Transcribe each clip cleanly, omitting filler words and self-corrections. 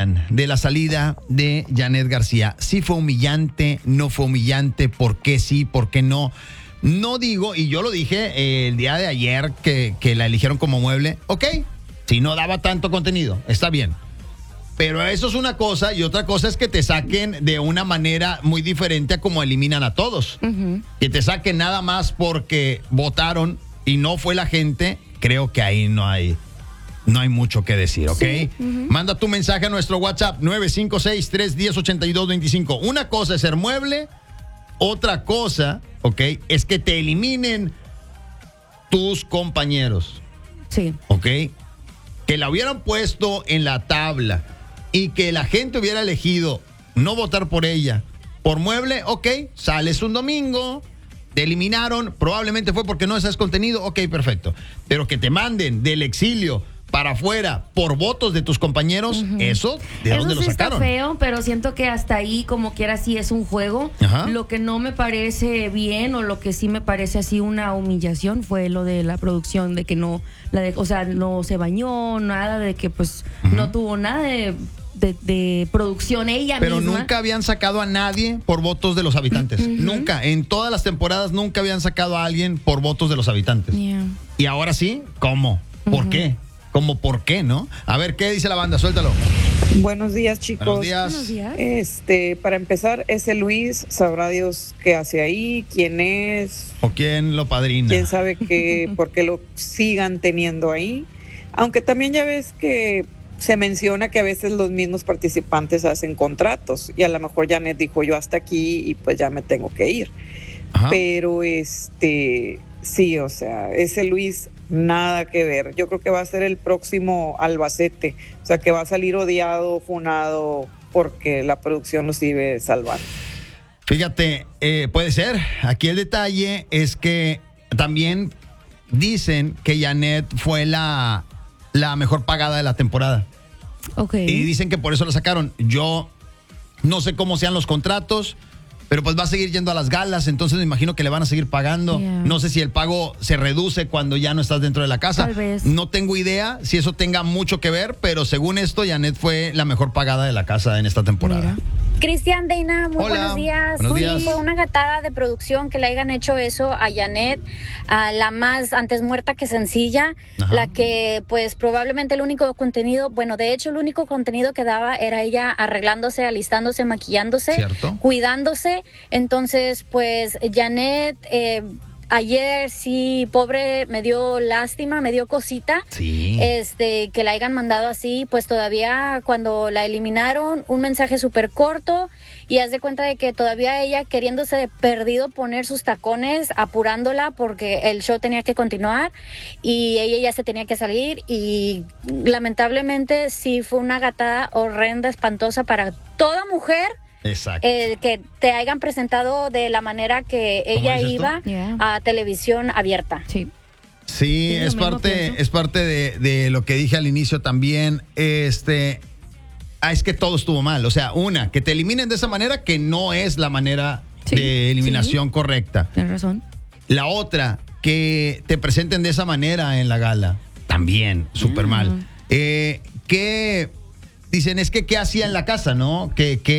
opinan de la salida de Janet García? ¿Sí fue humillante? ¿No fue humillante? ¿Por qué sí? ¿Por qué no? No digo, y yo lo dije el día de ayer que la eligieron como mueble. Ok, si no daba tanto contenido, está bien. Pero eso es una cosa y otra cosa es que te saquen de una manera muy diferente a como eliminan a todos. Uh-huh. Que te saquen nada más porque votaron y no fue la gente. Creo que ahí no hay mucho que decir, ¿ok? Sí. Uh-huh. Manda tu mensaje a nuestro WhatsApp 956-310-8225. Una cosa es ser mueble, otra cosa, ¿ok? Es que te eliminen tus compañeros. Sí. ¿Ok? Que la hubieran puesto en la tabla y que la gente hubiera elegido no votar por ella, por mueble, ok, sales un domingo, te eliminaron, probablemente fue porque no haces contenido, ok, perfecto. Pero que te manden del exilio para afuera por votos de tus compañeros, uh-huh. ¿Eso? ¿De dónde lo sacaron? Está feo, pero siento que hasta ahí, como quiera, sí es un juego. Ajá. Lo que no me parece bien o lo que sí me parece así una humillación fue lo de la producción, de que no se bañó, nada, de que pues uh-huh. no tuvo nada de producción ella pero misma. Nunca habían sacado a nadie por votos de los habitantes. Uh-huh. Nunca, en todas las temporadas nunca habían sacado a alguien por votos de los habitantes. Yeah. Y ahora sí, ¿cómo? ¿Por uh-huh. qué? ¿Cómo por qué, no? A ver, ¿qué dice la banda? Suéltalo. Buenos días, chicos. Buenos días. Para empezar, ese Luis, sabrá Dios qué hace ahí, quién es. O quién lo padrina. Quién sabe por qué lo sigan teniendo ahí. Aunque también ya ves que se menciona que a veces los mismos participantes hacen contratos y a lo mejor Janet dijo yo hasta aquí y pues ya me tengo que ir. Ajá. Pero sí, o sea, ese Luis nada que ver. Yo creo que va a ser el próximo Albacete, o sea que va a salir odiado, funado porque la producción lo sigue salvando. Fíjate, puede ser. Aquí el detalle es que también dicen que Janet fue la mejor pagada de la temporada. Okay. Y dicen que por eso la sacaron. Yo no sé cómo sean los contratos, pero pues va a seguir yendo a las galas, entonces me imagino que le van a seguir pagando. Yeah. No sé si el pago se reduce cuando ya no estás dentro de la casa. Tal vez. No tengo idea si eso tenga mucho que ver, pero según esto, Janet fue la mejor pagada de la casa en esta temporada. Mira. Cristian, Deina, muy buenos días. Buenos días. Fue una gatada de producción que le hayan hecho eso a Janet, a la más antes muerta que sencilla. Ajá. La que pues probablemente el único contenido, bueno, de hecho el único contenido que daba era ella arreglándose, alistándose, maquillándose, ¿cierto? Cuidándose. Entonces pues Janet... ayer sí, pobre, me dio lástima, me dio cosita. Sí. Que la hayan mandado así, pues todavía cuando la eliminaron, un mensaje súper corto y haz de cuenta de que todavía ella queriéndose de perdido poner sus tacones, apurándola porque el show tenía que continuar y ella ya se tenía que salir y lamentablemente sí fue una gatada horrenda, espantosa para toda mujer. Exacto. Que te hayan presentado de la manera que ella iba a televisión abierta. Sí. Sí, es parte de lo que dije al inicio también. Es que todo estuvo mal. O sea, que te eliminen de esa manera que no es la manera de eliminación correcta. Tienes razón. La otra, que te presenten de esa manera en la gala. También, súper mal. Que dicen, es que ¿qué hacía en la casa, no?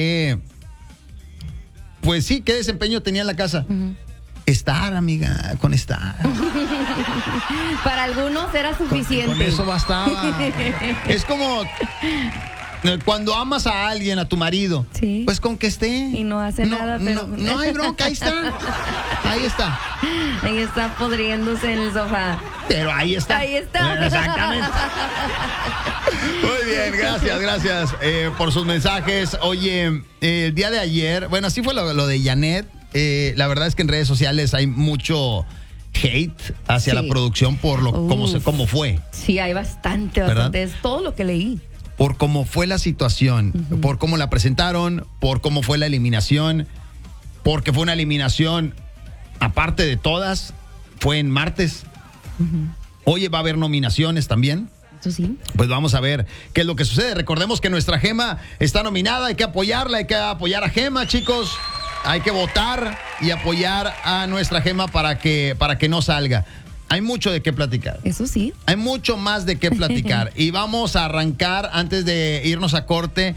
Pues sí, ¿qué desempeño tenía en la casa? Uh-huh. Estar, amiga, con estar. Para algunos era suficiente. Con eso bastaba. Es como cuando amas a alguien, a tu marido, sí. Pues con que esté. Y no hace nada, pero... No hay bronca, ahí está. Ahí está. Ahí está podriéndose en el sofá. Pero ahí está. Ahí está. Exactamente. Muy bien, gracias por sus mensajes. Oye, el día de ayer, bueno, así fue lo de Janet. La verdad es que en redes sociales hay mucho hate hacia la producción por cómo fue. Sí, hay bastante. Es todo lo que leí. Por cómo fue la situación, uh-huh. Por cómo la presentaron, por cómo fue la eliminación, porque fue una eliminación, aparte de todas, fue en martes. Uh-huh. Hoy va a haber nominaciones también. Eso sí. Pues vamos a ver qué es lo que sucede. Recordemos que nuestra Gema está nominada, hay que apoyarla, hay que apoyar a Gema, chicos. Hay que votar y apoyar a nuestra Gema para que no salga. Hay mucho de qué platicar. Eso sí. Hay mucho más de qué platicar. Y vamos a arrancar, antes de irnos a corte,